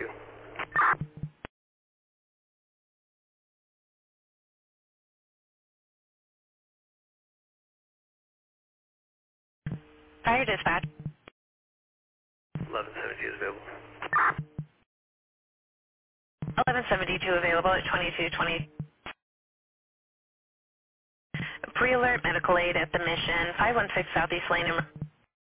you. Fire dispatch. 1172 is available. 1172 available at 2220. Pre-alert medical aid at the mission, 516 Southeast Lane.